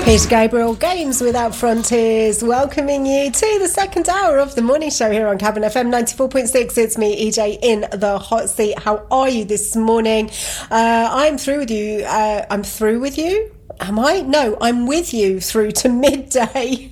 It's Gabriel Games Without Frontiers, welcoming you to the second hour of the morning show here on Cabin FM 94.6. It's me, EJ, in the hot seat. How are you this morning? I'm through with you. I'm through with you? Am I? No, I'm with you through to midday.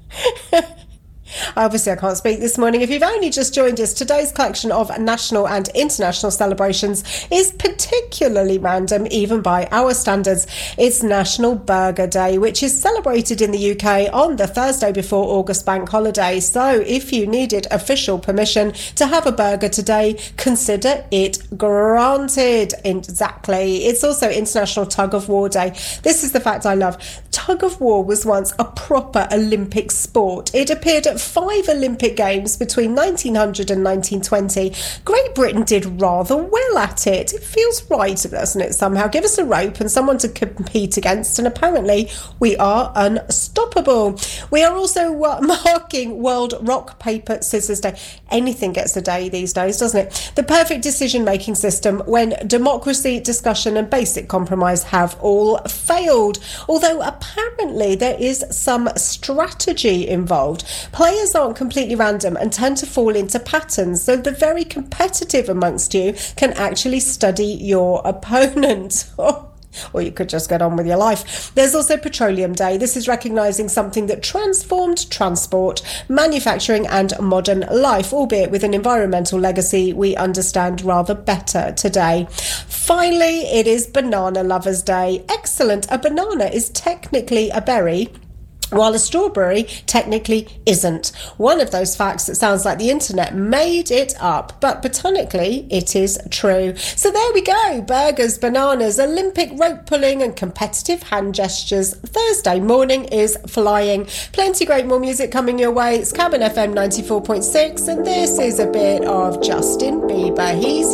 Obviously, I can't speak this morning. If you've only just joined us, today's collection of national and international celebrations is particularly random, even by our standards. It's National Burger Day, which is celebrated in the UK on the Thursday before August bank holiday. So if you needed official permission to have a burger today, consider it granted. Exactly. It's also International Tug of War Day. This is the fact I love. Tug of war was once a proper Olympic sport. It appeared at 5 Olympic Games between 1900 and 1920. Great Britain did rather well at it. It feels right, doesn't it, somehow? Give us a rope and someone to compete against, and apparently we are unstoppable. We are also marking World Rock, Paper, Scissors Day. Anything gets a day these days, doesn't it? The perfect decision-making system when democracy, discussion and basic compromise have all failed. Although apparently there is some strategy involved. Players aren't completely random and tend to fall into patterns, so the very competitive amongst you can actually study your opponent. Or you could just get on with your life. There's also Petroleum Day. This is recognising something that transformed transport, manufacturing and modern life, albeit with an environmental legacy we understand rather better today. Finally, it is Banana Lovers Day. Excellent. A banana is technically a berry, while a strawberry technically isn't. One of those facts that sounds like the internet made it up, but botanically it is true. So there we go. Burgers, bananas, Olympic rope pulling and competitive hand gestures. Thursday morning is flying. Plenty great more music coming your way. It's Cabin FM 94.6 and this is a bit of Justin Bieber. He's